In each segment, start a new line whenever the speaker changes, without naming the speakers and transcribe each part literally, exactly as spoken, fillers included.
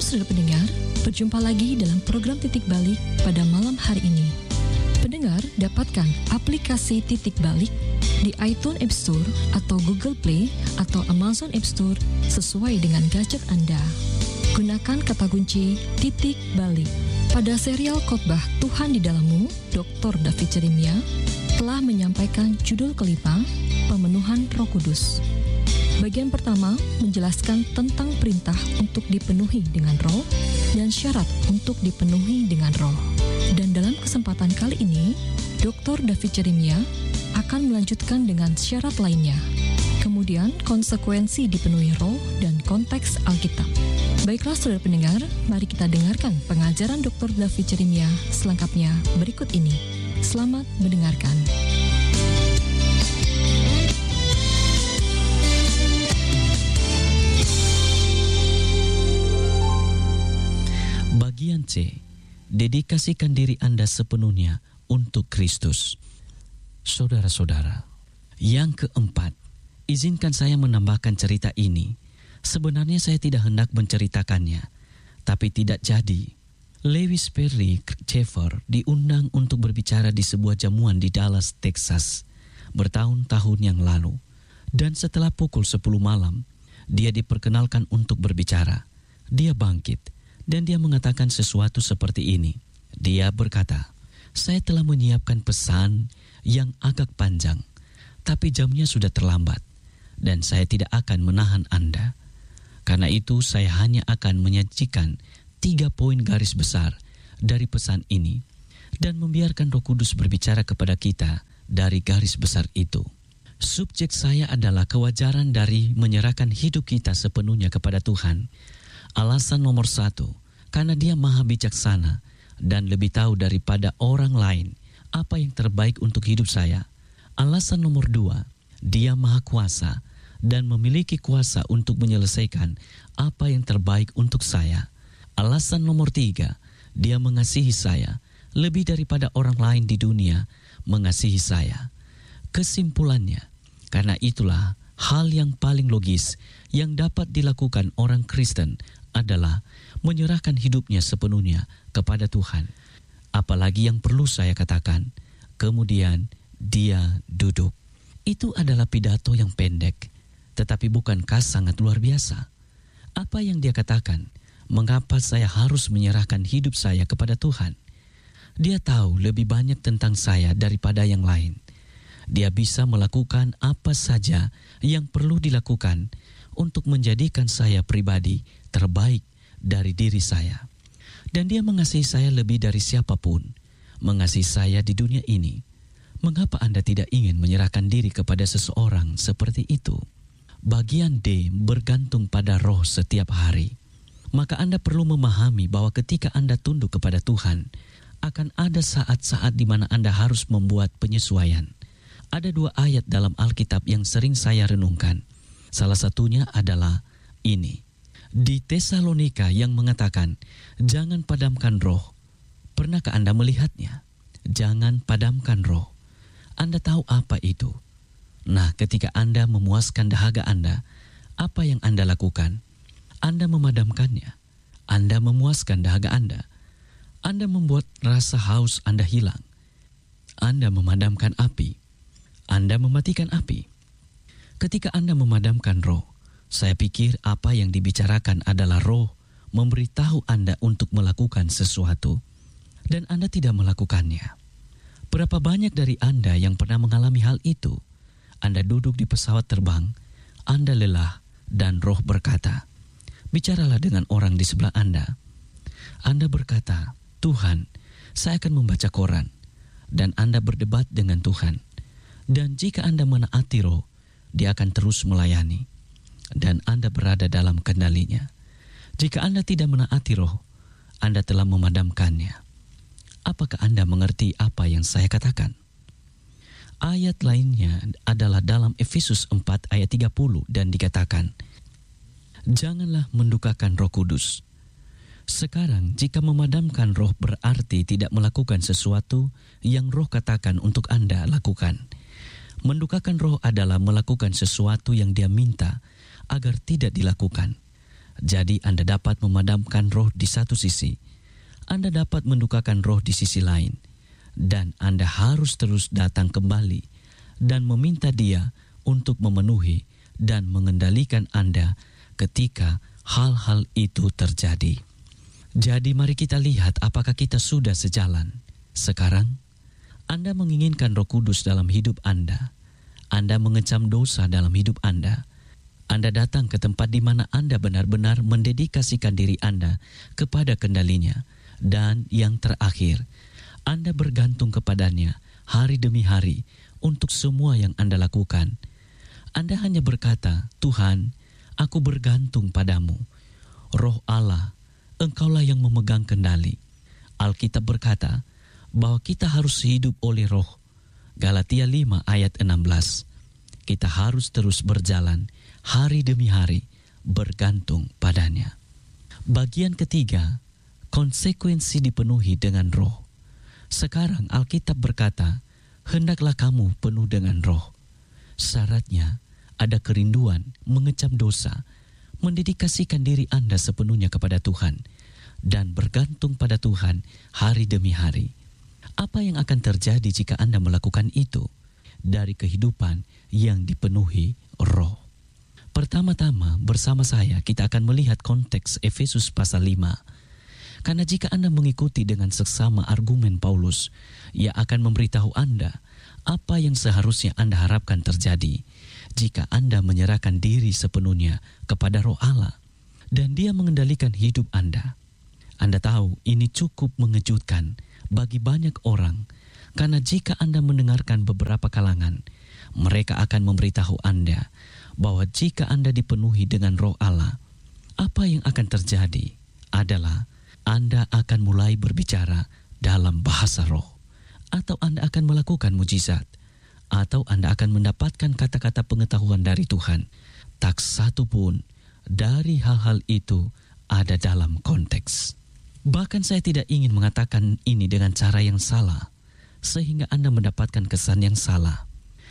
saudara pendengar, berjumpa lagi dalam program Titik Balik pada malam hari ini. Pendengar dapatkan aplikasi Titik Balik di iTunes App Store atau Google Play atau Amazon App Store sesuai dengan gadget Anda. Gunakan kata kunci Titik Balik. Pada serial khotbah Tuhan di Dalammu, doktor David Jeremia telah menyampaikan judul kelima, Pemenuhan Roh Kudus. Bagian pertama menjelaskan tentang perintah untuk dipenuhi dengan roh dan syarat untuk dipenuhi dengan roh. Dan dalam kesempatan kali ini, doktor David Jeremia akan melanjutkan dengan syarat lainnya. Kemudian konsekuensi dipenuhi roh dan konteks Alkitab. Baiklah saudara pendengar, mari kita dengarkan pengajaran doktor David Jeremia selengkapnya berikut ini. Selamat mendengarkan.
Bagian C, dedikasikan diri Anda sepenuhnya untuk Kristus. Saudara-saudara, yang keempat, izinkan saya menambahkan cerita ini. Sebenarnya saya tidak hendak menceritakannya, tapi tidak jadi. Lewis Perry Schaeffer diundang untuk berbicara di sebuah jamuan di Dallas, Texas, bertahun-tahun yang lalu. Dan setelah pukul sepuluh malam, dia diperkenalkan untuk berbicara. Dia bangkit, dan dia mengatakan sesuatu seperti ini. Dia berkata, "Saya telah menyiapkan pesan yang agak panjang, tapi jamnya sudah terlambat, dan saya tidak akan menahan Anda. Karena itu saya hanya akan menyajikan tiga poin garis besar dari pesan ini, dan membiarkan Roh Kudus berbicara kepada kita dari garis besar itu. Subjek saya adalah kewajaran dari menyerahkan hidup kita sepenuhnya kepada Tuhan. Alasan nomor satu, karena Dia maha bijaksana dan lebih tahu daripada orang lain apa yang terbaik untuk hidup saya. Alasan nomor dua, Dia maha kuasa dan memiliki kuasa untuk menyelesaikan apa yang terbaik untuk saya. Alasan nomor tiga, Dia mengasihi saya lebih daripada orang lain di dunia mengasihi saya. Kesimpulannya, karena itulah hal yang paling logis yang dapat dilakukan orang Kristen adalah menyerahkan hidupnya sepenuhnya kepada Tuhan. Apalagi yang perlu saya katakan, kemudian Dia duduk. Itu adalah pidato yang pendek, tetapi bukankah sangat luar biasa? Apa yang dia katakan? Mengapa saya harus menyerahkan hidup saya kepada Tuhan? Dia tahu lebih banyak tentang saya daripada yang lain. Dia bisa melakukan apa saja yang perlu dilakukan untuk menjadikan saya pribadi terbaik dari diri saya. Dan Dia mengasihi saya lebih dari siapapun, mengasihi saya di dunia ini. Mengapa Anda tidak ingin menyerahkan diri kepada seseorang seperti itu? Bagian D, bergantung pada roh setiap hari. Maka Anda perlu memahami bahwa ketika Anda tunduk kepada Tuhan, akan ada saat-saat di mana Anda harus membuat penyesuaian. Ada dua ayat dalam Alkitab yang sering saya renungkan. Salah satunya adalah ini. Di Tesalonika yang mengatakan, jangan padamkan roh. Pernahkah Anda melihatnya? Jangan padamkan roh. Anda tahu apa itu? Nah, ketika Anda memuaskan dahaga Anda, apa yang Anda lakukan? Anda memadamkannya. Anda memuaskan dahaga Anda. Anda membuat rasa haus Anda hilang. Anda memadamkan api. Anda mematikan api. Ketika Anda memadamkan roh, saya pikir apa yang dibicarakan adalah roh memberitahu Anda untuk melakukan sesuatu, dan Anda tidak melakukannya. Berapa banyak dari Anda yang pernah mengalami hal itu? Anda duduk di pesawat terbang, Anda lelah, dan roh berkata, bicaralah dengan orang di sebelah Anda. Anda berkata, Tuhan, saya akan membaca koran. Dan Anda berdebat dengan Tuhan. Dan jika Anda menaati roh, Dia akan terus melayani. Dan Anda berada dalam kendalinya. Jika Anda tidak menaati roh, Anda telah memadamkannya. Apakah Anda mengerti apa yang saya katakan? Ayat lainnya adalah dalam Efesus empat ayat tiga puluh dan dikatakan, janganlah mendukakan Roh Kudus. Sekarang jika memadamkan roh berarti tidak melakukan sesuatu yang roh katakan untuk Anda lakukan. Mendukakan roh adalah melakukan sesuatu yang Dia minta agar tidak dilakukan. Jadi Anda dapat memadamkan roh di satu sisi, Anda dapat mendukakan roh di sisi lain, dan Anda harus terus datang kembali dan meminta Dia untuk memenuhi dan mengendalikan Anda ketika hal-hal itu terjadi. Jadi mari kita lihat apakah kita sudah sejalan. Sekarang, Anda menginginkan Roh Kudus dalam hidup Anda. Anda mengecam dosa dalam hidup Anda. Anda datang ke tempat di mana Anda benar-benar mendedikasikan diri Anda kepada kendalinya. Dan yang terakhir, Anda bergantung kepadanya hari demi hari untuk semua yang Anda lakukan. Anda hanya berkata, Tuhan, aku bergantung padamu. Roh Allah, Engkaulah yang memegang kendali. Alkitab berkata bahwa kita harus hidup oleh roh. Galatia lima ayat enam belas. Kita harus terus berjalan hari demi hari bergantung padanya. Bagian ketiga, konsekuensi dipenuhi dengan roh. Sekarang Alkitab berkata, hendaklah kamu penuh dengan roh. Syaratnya ada kerinduan, mengecam dosa, mendedikasikan diri Anda sepenuhnya kepada Tuhan, dan bergantung pada Tuhan hari demi hari. Apa yang akan terjadi jika Anda melakukan itu? Dari kehidupan yang dipenuhi roh. Pertama-tama bersama saya kita akan melihat konteks Efesus pasal lima. Karena jika Anda mengikuti dengan seksama argumen Paulus, ia akan memberitahu Anda apa yang seharusnya Anda harapkan terjadi jika Anda menyerahkan diri sepenuhnya kepada Roh Allah dan Dia mengendalikan hidup Anda. Anda tahu ini cukup mengejutkan bagi banyak orang, karena jika Anda mendengarkan beberapa kalangan, mereka akan memberitahu Anda bahwa jika Anda dipenuhi dengan Roh Allah, apa yang akan terjadi adalah Anda akan mulai berbicara dalam bahasa roh, atau Anda akan melakukan mujizat, atau Anda akan mendapatkan kata-kata pengetahuan dari Tuhan. Tak satu pun dari hal-hal itu ada dalam konteks. Bahkan saya tidak ingin mengatakan ini dengan cara yang salah, sehingga Anda mendapatkan kesan yang salah.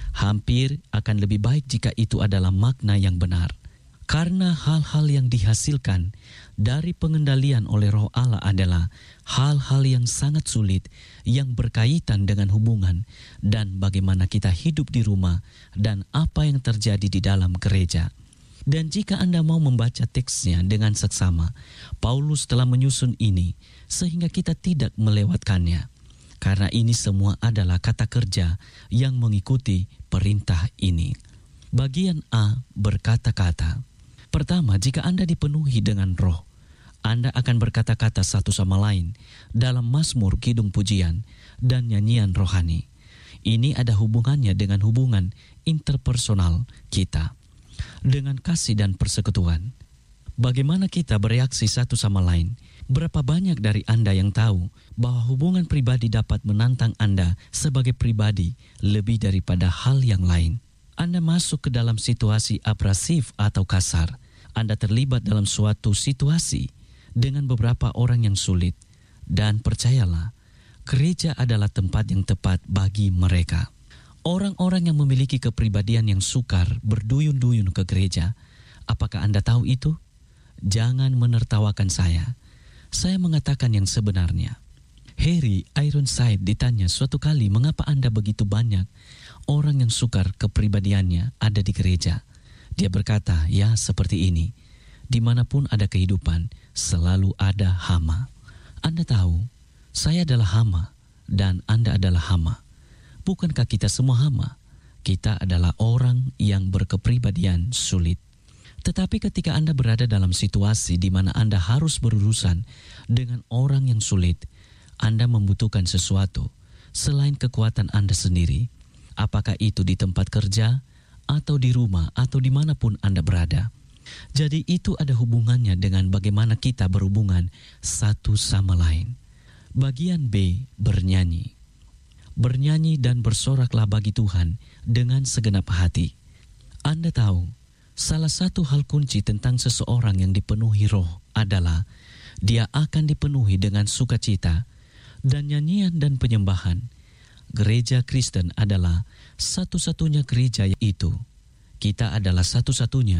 Hampir akan lebih baik jika itu adalah makna yang benar. Karena hal-hal yang dihasilkan dari pengendalian oleh Roh Allah adalah hal-hal yang sangat sulit yang berkaitan dengan hubungan dan bagaimana kita hidup di rumah dan apa yang terjadi di dalam gereja. Dan jika Anda mau membaca teksnya dengan seksama, Paulus telah menyusun ini sehingga kita tidak melewatkannya. Karena ini semua adalah kata kerja yang mengikuti perintah ini. Bagian A berkata-kata. Pertama, jika Anda dipenuhi dengan roh, Anda akan berkata-kata satu sama lain dalam mazmur, kidung pujian, dan nyanyian rohani. Ini ada hubungannya dengan hubungan interpersonal kita, dengan kasih dan persekutuan. Bagaimana kita bereaksi satu sama lain? Berapa banyak dari Anda yang tahu bahwa hubungan pribadi dapat menantang Anda sebagai pribadi lebih daripada hal yang lain? Anda masuk ke dalam situasi abrasif atau kasar. Anda terlibat dalam suatu situasi dengan beberapa orang yang sulit. Dan percayalah, gereja adalah tempat yang tepat bagi mereka. Orang-orang yang memiliki kepribadian yang sukar berduyun-duyun ke gereja. Apakah Anda tahu itu? Jangan menertawakan saya. Saya mengatakan yang sebenarnya. Harry Ironside ditanya suatu kali mengapa Anda begitu banyak orang yang sukar kepribadiannya ada di gereja. Dia berkata, ya seperti ini. Dimanapun ada kehidupan, selalu ada hama. Anda tahu, saya adalah hama dan Anda adalah hama. Bukankah kita semua hama? Kita adalah orang yang berkepribadian sulit. Tetapi ketika Anda berada dalam situasi di mana Anda harus berurusan dengan orang yang sulit, Anda membutuhkan sesuatu selain kekuatan Anda sendiri. Apakah itu di tempat kerja, atau di rumah, atau dimanapun Anda berada. Jadi itu ada hubungannya dengan bagaimana kita berhubungan satu sama lain. Bagian B, bernyanyi. Bernyanyi dan bersoraklah bagi Tuhan dengan segenap hati. Anda tahu, salah satu hal kunci tentang seseorang yang dipenuhi roh adalah dia akan dipenuhi dengan sukacita dan nyanyian dan penyembahan. Gereja Kristen adalah satu-satunya gereja itu. Kita adalah satu-satunya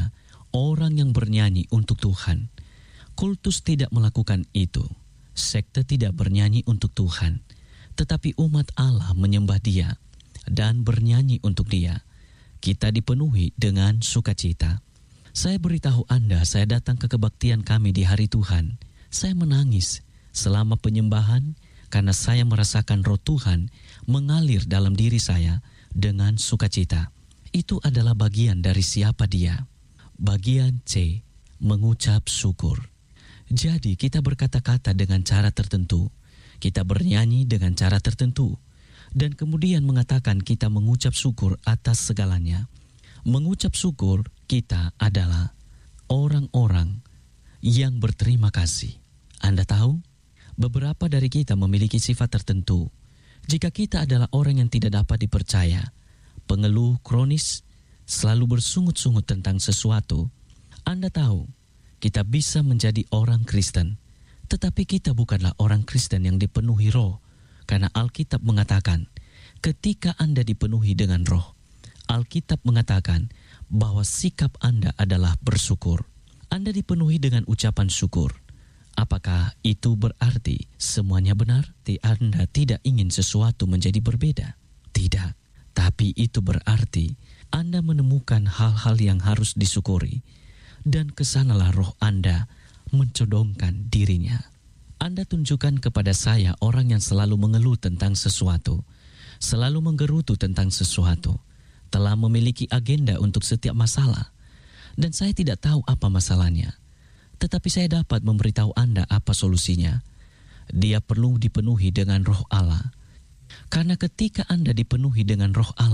orang yang bernyanyi untuk Tuhan. Kultus tidak melakukan itu. Sekte tidak bernyanyi untuk Tuhan, tetapi umat Allah menyembah Dia dan bernyanyi untuk Dia. Kita dipenuhi dengan sukacita. Saya beritahu Anda, saya datang ke kebaktian kami di hari Tuhan. Saya menangis selama penyembahan karena saya merasakan roh Tuhan mengalir dalam diri saya dengan sukacita. Itu adalah bagian dari siapa Dia. Bagian C, mengucap syukur. Jadi kita berkata-kata dengan cara tertentu, kita bernyanyi dengan cara tertentu, dan kemudian mengatakan kita mengucap syukur atas segalanya. Mengucap syukur kita adalah orang-orang yang berterima kasih. Anda tahu, beberapa dari kita memiliki sifat tertentu. Jika kita adalah orang yang tidak dapat dipercaya, pengeluh kronis, selalu bersungut-sungut tentang sesuatu, Anda tahu, kita bisa menjadi orang Kristen, tetapi kita bukanlah orang Kristen yang dipenuhi roh, karena Alkitab mengatakan, ketika Anda dipenuhi dengan roh, Alkitab mengatakan bahwa sikap Anda adalah bersyukur. Anda dipenuhi dengan ucapan syukur. Apakah itu berarti semuanya benar? Anda tidak ingin sesuatu menjadi berbeda? Tidak. Tapi itu berarti Anda menemukan hal-hal yang harus disyukuri. Dan kesanalah roh Anda mencodongkan dirinya. Anda tunjukkan kepada saya orang yang selalu mengeluh tentang sesuatu, selalu menggerutu tentang sesuatu, telah memiliki agenda untuk setiap masalah. Dan saya tidak tahu apa masalahnya. Tetapi saya dapat memberitahu Anda apa solusinya. Dia perlu dipenuhi dengan roh Allah. Karena ketika Anda dipenuhi dengan roh Allah,